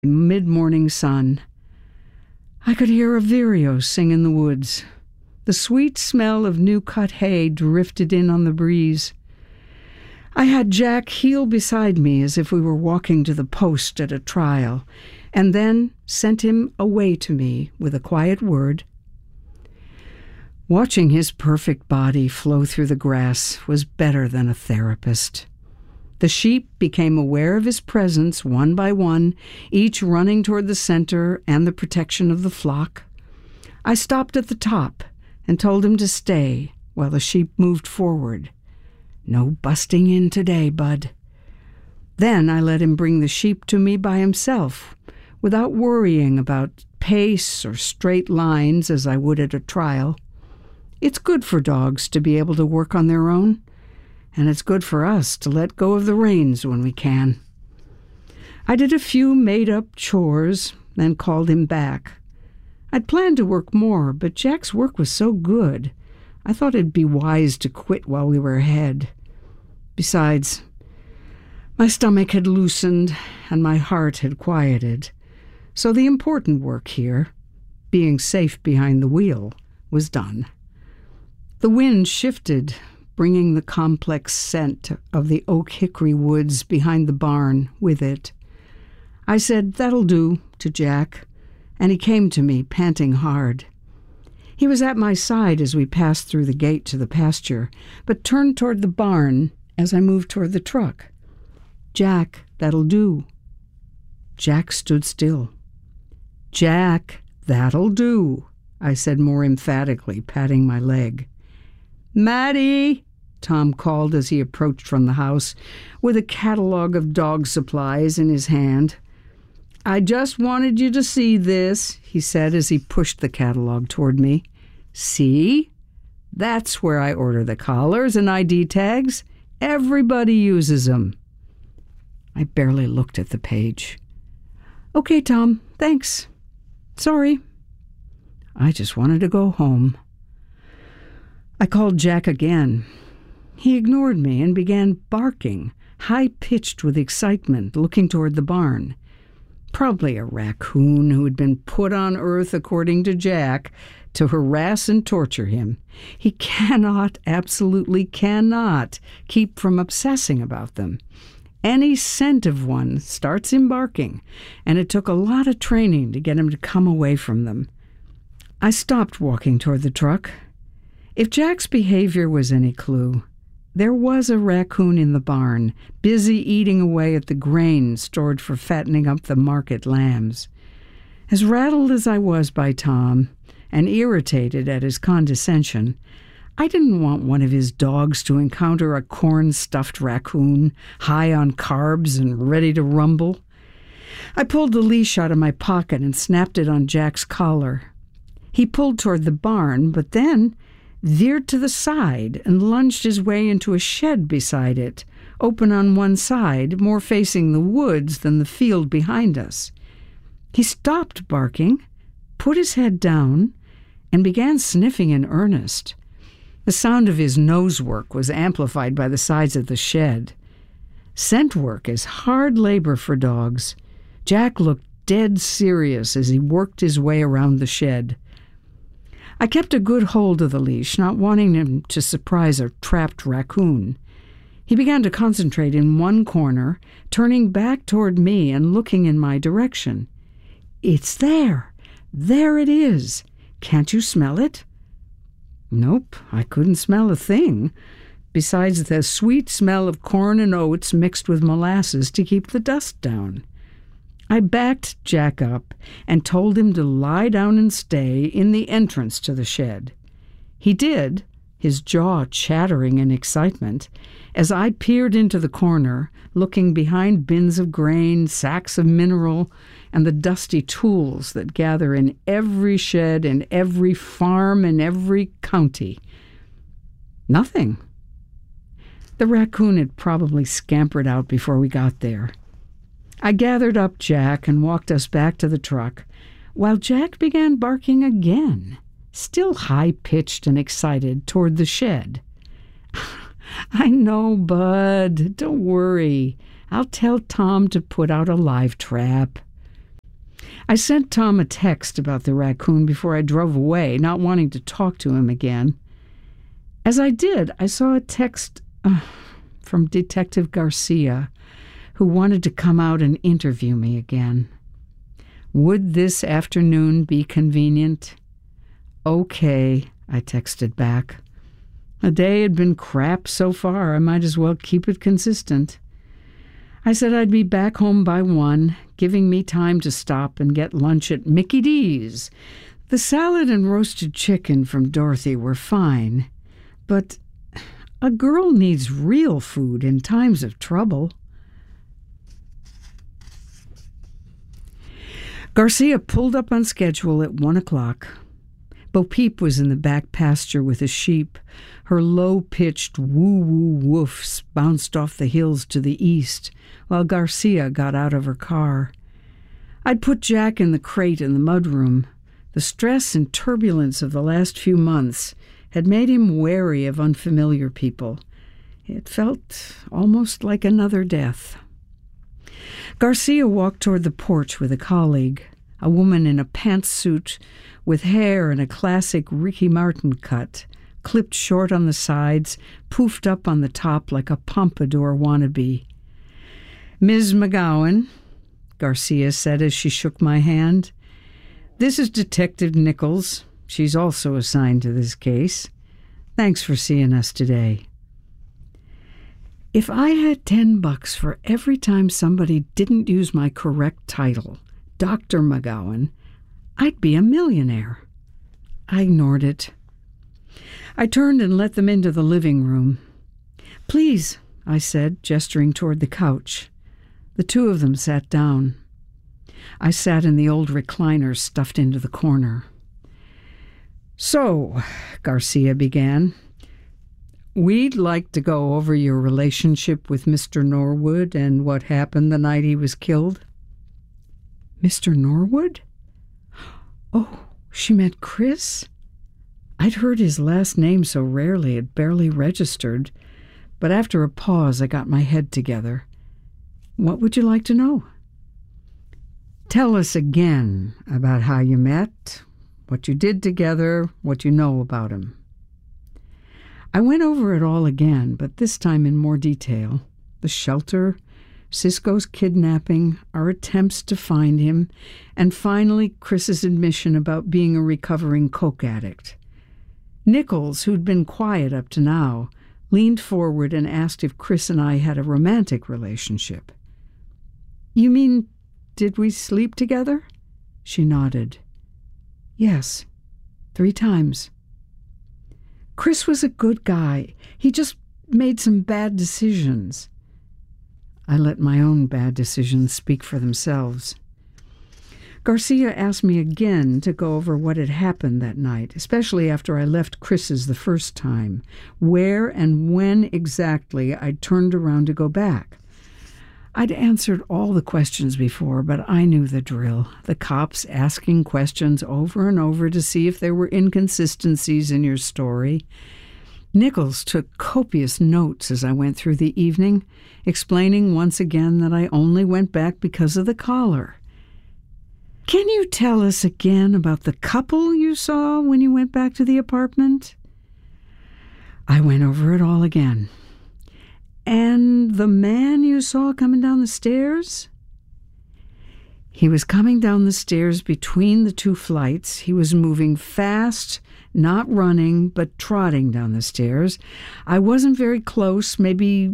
Mid-morning sun. I could hear a vireo sing in the woods. The sweet smell of new-cut hay drifted in on the breeze. I had Jack heel beside me as if we were walking to the post at a trial, and then sent him away to me with a quiet word. Watching his perfect body flow through the grass was better than a therapist. The sheep became aware of his presence one by one, each running toward the center and the protection of the flock. I stopped at the top and told him to stay while the sheep moved forward. No busting in today, bud. Then I let him bring the sheep to me by himself, without worrying about pace or straight lines as I would at a trial. It's good for dogs to be able to work on their own, and it's good for us to let go of the reins when we can. I did a few made-up chores, then called him back. I'd planned to work more, but Jack's work was so good, I thought it'd be wise to quit while we were ahead. Besides, my stomach had loosened and my heart had quieted, so the important work here, being safe behind the wheel, was done. The wind shifted, bringing the complex scent of the oak hickory woods behind the barn with it. I said, "That'll do," to Jack, and he came to me, panting hard. He was at my side as we passed through the gate to the pasture, but turned toward the barn as I moved toward the truck. "Jack, that'll do." Jack stood still. "Jack, that'll do," I said more emphatically, patting my leg. "Maddie," Tom called as he approached from the house, with a catalog of dog supplies in his hand. "I just wanted you to see this," he said as he pushed the catalog toward me. "See? That's where I order the collars and ID tags. Everybody uses them." I barely looked at the page. "Okay, Tom, thanks. Sorry." I just wanted to go home. I called Jack again. He ignored me and began barking, high-pitched with excitement, looking toward the barn. Probably a raccoon who had been put on earth, according to Jack, to harass and torture him. He cannot, absolutely cannot, keep from obsessing about them. Any scent of one starts him barking, and it took a lot of training to get him to come away from them. I stopped walking toward the truck. If Jack's behavior was any clue, there was a raccoon in the barn, busy eating away at the grain stored for fattening up the market lambs. As rattled as I was by Tom, and irritated at his condescension, I didn't want one of his dogs to encounter a corn-stuffed raccoon, high on carbs and ready to rumble. I pulled the leash out of my pocket and snapped it on Jack's collar. He pulled toward the barn, but then veered to the side and lunged his way into a shed beside it, open on one side, more facing the woods than the field behind us. He stopped barking, put his head down, and began sniffing in earnest. The sound of his nose work was amplified by the sides of the shed. Scent work is hard labor for dogs. Jack looked dead serious as he worked his way around the shed. I kept a good hold of the leash, not wanting him to surprise a trapped raccoon. He began to concentrate in one corner, turning back toward me and looking in my direction. "It's there! There it is! Can't you smell it?" Nope, I couldn't smell a thing, besides the sweet smell of corn and oats mixed with molasses to keep the dust down. I backed Jack up and told him to lie down and stay in the entrance to the shed. He did, his jaw chattering in excitement, as I peered into the corner, looking behind bins of grain, sacks of mineral, and the dusty tools that gather in every shed, in every farm, in every county. Nothing. The raccoon had probably scampered out before we got there. I gathered up Jack and walked us back to the truck, while Jack began barking again, still high-pitched and excited, toward the shed. "I know, Bud. Don't worry. I'll tell Tom to put out a live trap." I sent Tom a text about the raccoon before I drove away, not wanting to talk to him again. As I did, I saw a text from Detective Garcia, who wanted to come out and interview me again. Would this afternoon be convenient? Okay, I texted back. The day had been crap so far, I might as well keep it consistent. I said I'd be back home by 1, giving me time to stop and get lunch at Mickey D's. The salad and roasted chicken from Dorothy were fine, but a girl needs real food in times of trouble. Garcia pulled up on schedule at 1 o'clock. Bo Peep was in the back pasture with the sheep. Her low-pitched woo-woo woofs bounced off the hills to the east, while Garcia got out of her car. I'd put Jack in the crate in the mudroom. The stress and turbulence of the last few months had made him wary of unfamiliar people. It felt almost like another death. Garcia walked toward the porch with a colleague, a woman in a pantsuit with hair in a classic Ricky Martin cut, clipped short on the sides, poofed up on the top like a pompadour wannabe. "Ms. McGowan," Garcia said as she shook my hand. "This is Detective Nichols. She's also assigned to this case. Thanks for seeing us today." If I had $10 for every time somebody didn't use my correct title, Dr. McGowan, I'd be a millionaire. I ignored it. I turned and let them into the living room. "Please," I said, gesturing toward the couch. The two of them sat down. I sat in the old recliner stuffed into the corner. "So," Garcia began, "we'd like to go over your relationship with Mr. Norwood and what happened the night he was killed." "Mr. Norwood?" Oh, she meant Chris? I'd heard his last name so rarely it barely registered, but after a pause I got my head together. "What would you like to know?" "Tell us again about how you met, what you did together, what you know about him." I went over it all again, but this time in more detail. The shelter, Cisco's kidnapping, our attempts to find him, and finally Chris's admission about being a recovering coke addict. Nichols, who'd been quiet up to now, leaned forward and asked if Chris and I had a romantic relationship. "You mean, did we sleep together?" She nodded. "Yes, 3 times. Chris was a good guy. He just made some bad decisions." I let my own bad decisions speak for themselves. Garcia asked me again to go over what had happened that night, especially after I left Chris's the first time, where and when exactly I'd turned around to go back. I'd answered all the questions before, but I knew the drill. The cops asking questions over and over to see if there were inconsistencies in your story. Nichols took copious notes as I went through the evening, explaining once again that I only went back because of the collar. "Can you tell us again about the couple you saw when you went back to the apartment?" I went over it all again. "And the man you saw coming down the stairs?" "He was coming down the stairs between the 2 flights. He was moving fast, not running, but trotting down the stairs. I wasn't very close, maybe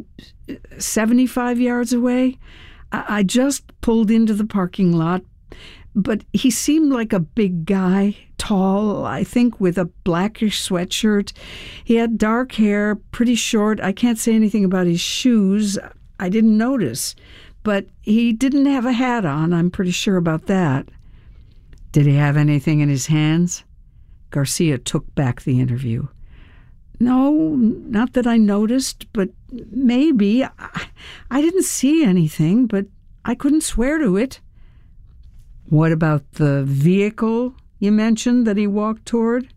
75 yards away. I just pulled into the parking lot, but he seemed like a big guy, tall, I think with a blackish sweatshirt. He had dark hair, pretty short. I can't say anything about his shoes. I didn't notice. But he didn't have a hat on, I'm pretty sure about that." "Did he have anything in his hands?" Garcia took back the interview. "No, not that I noticed, but maybe. I didn't see anything, but I couldn't swear to it." "What about the vehicle you mentioned that he walked toward?"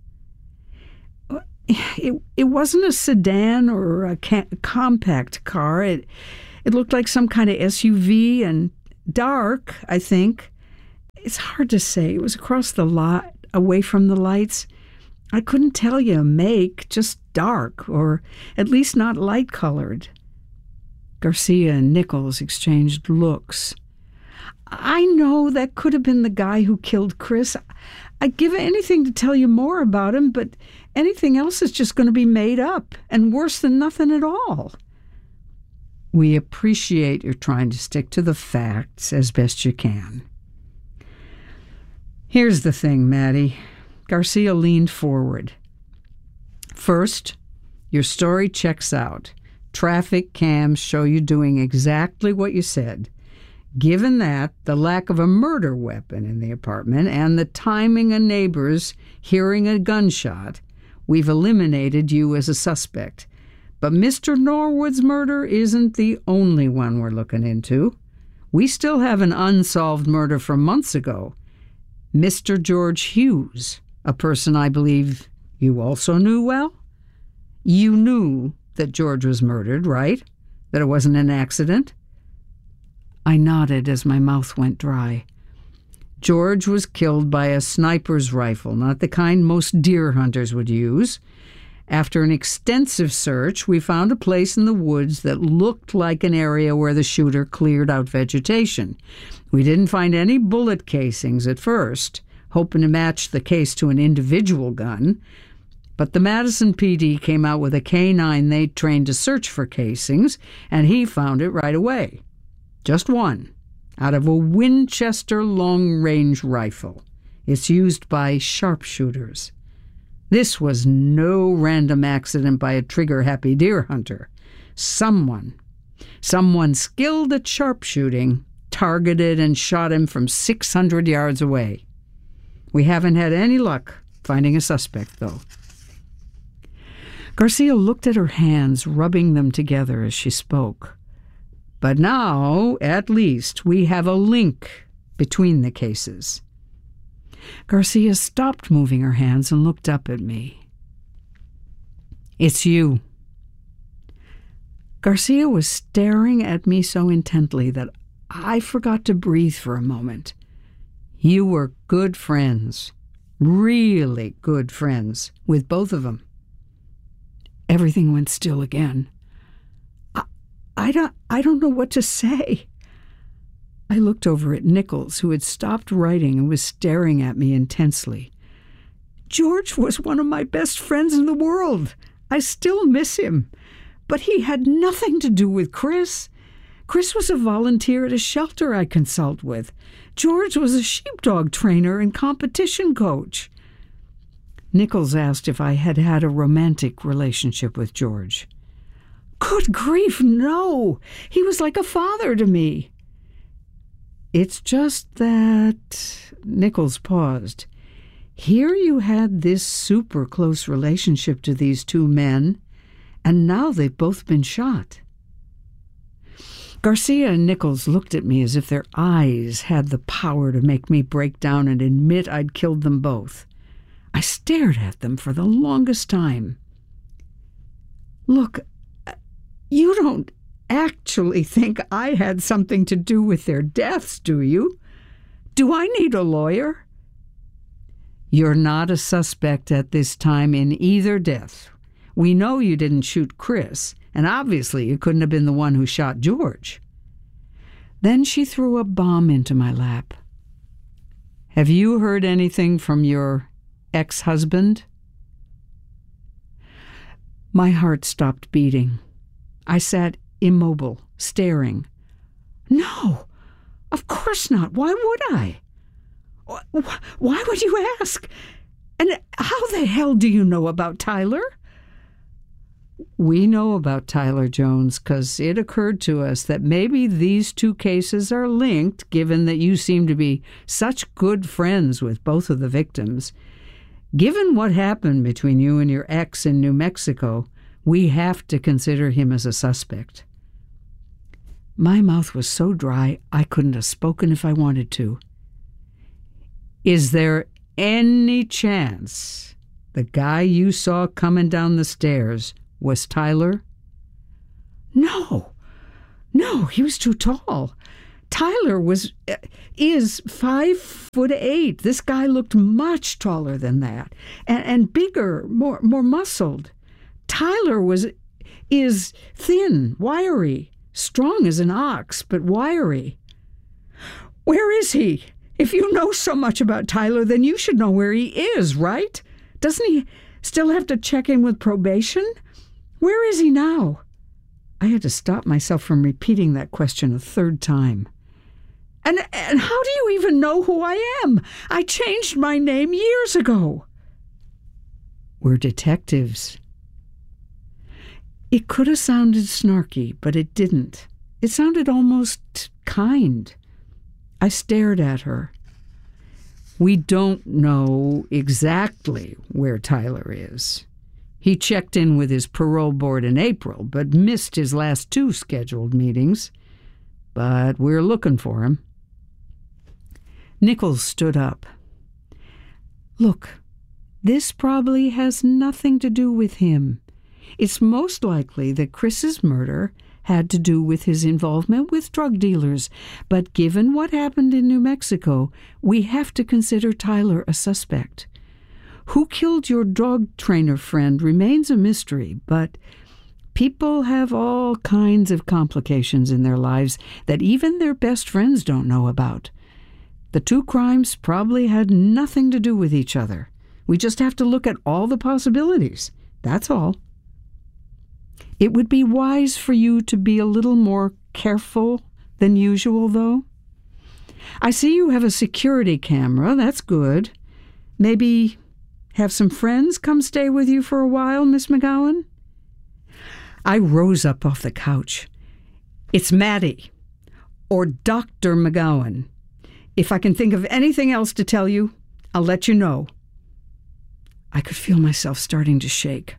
It wasn't a sedan or a compact car. It looked like some kind of SUV and dark, I think. It's hard to say. It was across the lot, away from the lights. I couldn't tell you a make, just dark, or at least not light-colored. Garcia and Nichols exchanged looks. I know that could have been the guy who killed Chris. I'd give anything to tell you more about him, but anything else is just going to be made up, and worse than nothing at all. We appreciate your trying to stick to the facts as best you can. Here's the thing, Maddie. Garcia leaned forward. First, your story checks out. Traffic cams show you doing exactly what you said. Given that, the lack of a murder weapon in the apartment and the timing of neighbors hearing a gunshot, we've eliminated you as a suspect. But Mr. Norwood's murder isn't the only one we're looking into. We still have an unsolved murder from months ago. Mr. George Hughes, a person I believe you also knew well? You knew that George was murdered, right? That it wasn't an accident? I nodded as my mouth went dry. George was killed by a sniper's rifle, not the kind most deer hunters would use. After an extensive search, we found a place in the woods that looked like an area where the shooter cleared out vegetation. We didn't find any bullet casings at first, hoping to match the case to an individual gun, but the Madison PD came out with a K-9 they'd trained to search for casings, and he found it right away. Just one, out of a Winchester long-range rifle. It's used by sharpshooters. This was no random accident by a trigger-happy deer hunter. Someone skilled at sharpshooting targeted and shot him from 600 yards away. We haven't had any luck finding a suspect, though. Garcia looked at her hands, rubbing them together as she spoke. But now, at least, we have a link between the cases. Garcia stopped moving her hands and looked up at me. It's you. Garcia was staring at me so intently that I forgot to breathe for a moment. You were good friends, really good friends, with both of them. Everything went still again. I don't know what to say. I looked over at Nichols, who had stopped writing and was staring at me intensely. George was one of my best friends in the world. I still miss him. But he had nothing to do with Chris. Chris was a volunteer at a shelter I consult with. George was a sheepdog trainer and competition coach. Nichols asked if I had had a romantic relationship with George. Good grief, no! He was like a father to me. It's just that... Nichols paused. Here you had this super close relationship to these two men, and now they've both been shot. Garcia and Nichols looked at me as if their eyes had the power to make me break down and admit I'd killed them both. I stared at them for the longest time. Look, you don't actually think I had something to do with their deaths, do you? Do I need a lawyer? You're not a suspect at this time in either death. We know you didn't shoot Chris, and obviously you couldn't have been the one who shot George. Then she threw a bomb into my lap. Have you heard anything from your ex-husband? My heart stopped beating. I sat immobile, staring. No, of course not. Why would I? Why would you ask? And how the hell do you know about Tyler? We know about Tyler Jones because it occurred to us that maybe these two cases are linked, given that you seem to be such good friends with both of the victims. Given what happened between you and your ex in New Mexico, we have to consider him as a suspect. My mouth was so dry I couldn't have spoken if I wanted to. Is there any chance the guy you saw coming down the stairs was Tyler? No, he was too tall. Tyler is 5'8". This guy looked much taller than that, and bigger, more muscled. Tyler is thin, wiry, strong as an ox, but wiry. Where is he? If you know so much about Tyler, then you should know where he is, right? Doesn't he still have to check in with probation? Where is he now? I had to stop myself from repeating that question a third time. And how do you even know who I am? I changed my name years ago. We're detectives. It could have sounded snarky, but it didn't. It sounded almost kind. I stared at her. We don't know exactly where Tyler is. He checked in with his parole board in April, but missed his last 2 scheduled meetings. But we're looking for him. Nichols stood up. Look, this probably has nothing to do with him. It's most likely that Chris's murder had to do with his involvement with drug dealers, but given what happened in New Mexico, we have to consider Tyler a suspect. Who killed your dog trainer friend remains a mystery, but people have all kinds of complications in their lives that even their best friends don't know about. The 2 crimes probably had nothing to do with each other. We just have to look at all the possibilities. That's all. It would be wise for you to be a little more careful than usual, though. I see you have a security camera. That's good. Maybe have some friends come stay with you for a while, Miss McGowan? I rose up off the couch. It's Maddie, or Dr. McGowan. If I can think of anything else to tell you, I'll let you know. I could feel myself starting to shake.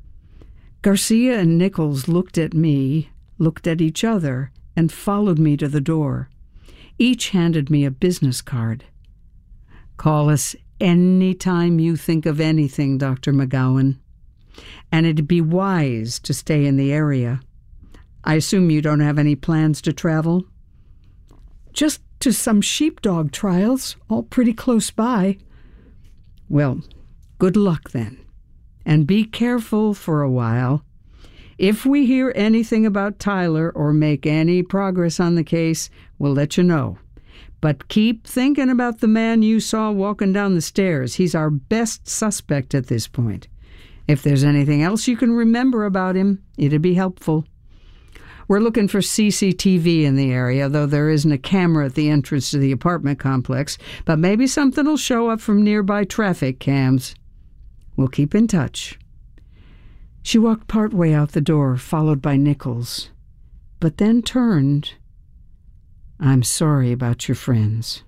Garcia and Nichols looked at me, looked at each other, and followed me to the door. Each handed me a business card. Call us any time you think of anything, Dr. McGowan. And it'd be wise to stay in the area. I assume you don't have any plans to travel? Just to some sheepdog trials, all pretty close by. Well, good luck then. And be careful for a while. If we hear anything about Tyler or make any progress on the case, we'll let you know. But keep thinking about the man you saw walking down the stairs. He's our best suspect at this point. If there's anything else you can remember about him, it'd be helpful. We're looking for CCTV in the area, though there isn't a camera at the entrance to the apartment complex, but maybe something will show up from nearby traffic cams. We'll keep in touch. She walked partway out the door, followed by Nichols, but then turned. I'm sorry about your friends.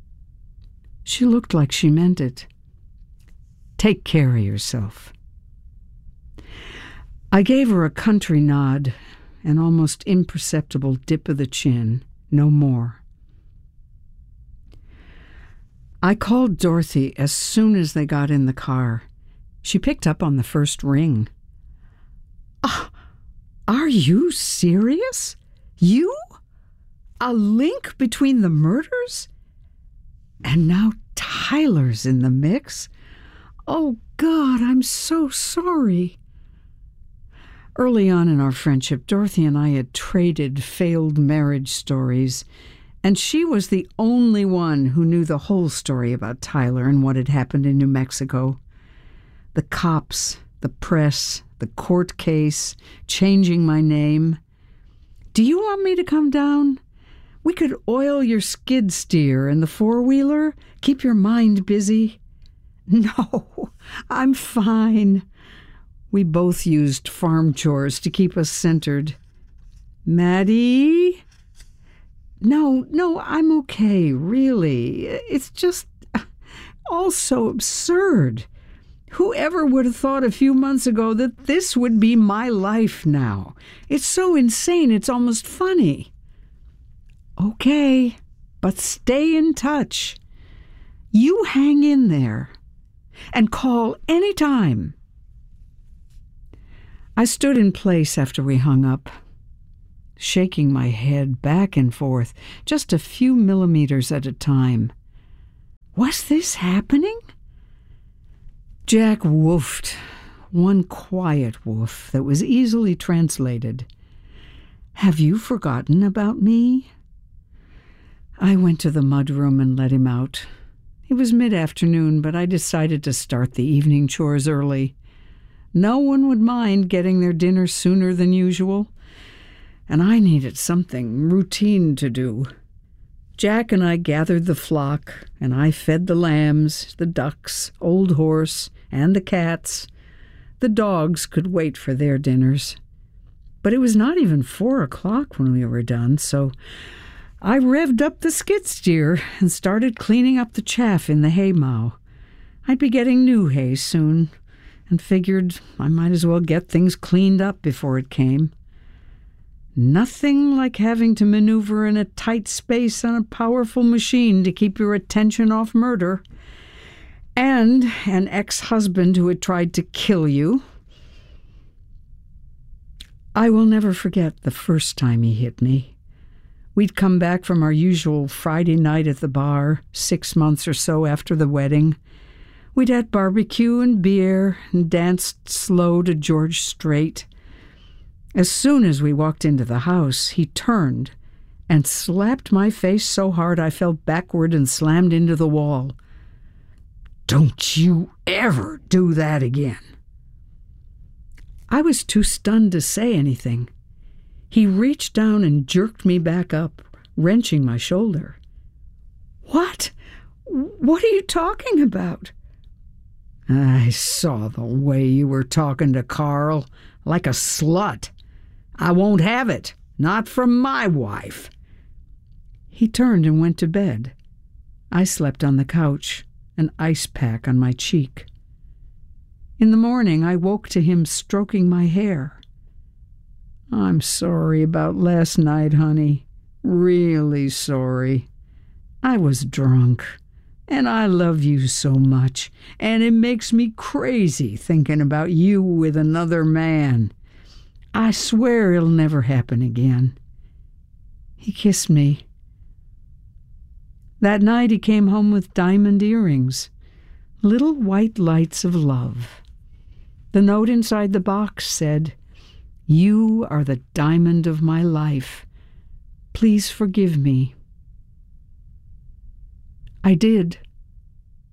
She looked like she meant it. Take care of yourself. I gave her a country nod, an almost imperceptible dip of the chin, no more. I called Dorothy as soon as they got in the car. She picked up on the first ring. Are you serious? You? A link between the murders? And now Tyler's in the mix? Oh, God, I'm so sorry. Early on in our friendship, Dorothy and I had traded failed marriage stories, and she was the only one who knew the whole story about Tyler and what had happened in New Mexico. The cops, the press, the court case, changing my name. Do you want me to come down? We could oil your skid steer and the four-wheeler, keep your mind busy. No, I'm fine. We both used farm chores to keep us centered. Maddie? No, I'm okay, really. It's just all so absurd. Whoever would have thought a few months ago that this would be my life now? It's so insane, it's almost funny. Okay, but stay in touch. You hang in there and call any time. I stood in place after we hung up. shaking my head back and forth, just a few millimeters at a time. Was this happening? Jack woofed, one quiet woof that was easily translated. Have you forgotten about me? I went to the mudroom and let him out. It was mid-afternoon, but I decided to start the evening chores early. No one would mind getting their dinner sooner than usual, and I needed something routine to do. Jack and I gathered the flock, and I fed the lambs, the ducks, Old Horse, and the cats. The dogs could wait for their dinners. But it was not even 4 o'clock when we were done, so I revved up the skid steer and started cleaning up the chaff in the haymow. I'd be getting new hay soon, and figured I might as well get things cleaned up before it came. Nothing like having to maneuver in a tight space on a powerful machine to keep your attention off murder. And an ex-husband who had tried to kill you. I will never forget the first time he hit me. We'd come back from our usual Friday night at the bar, 6 months or so after the wedding. We'd had barbecue and beer and danced slow to George Strait. As soon as we walked into the house, he turned and slapped my face so hard I fell backward and slammed into the wall. Don't you ever do that again. I was too stunned to say anything. He reached down and jerked me back up, wrenching my shoulder. What? What are you talking about? I saw the way you were talking to Carl, like a slut. I won't have it, not from my wife. He turned and went to bed. I slept on the couch, an ice pack on my cheek. In the morning, I woke to him stroking my hair. I'm sorry about last night, honey. Really sorry. I was drunk, and I love you so much, and it makes me crazy thinking about you with another man. I swear it'll never happen again. He kissed me. That night he came home with diamond earrings, little white lights of love. The note inside the box said, "You are the diamond of my life. Please forgive me." I did.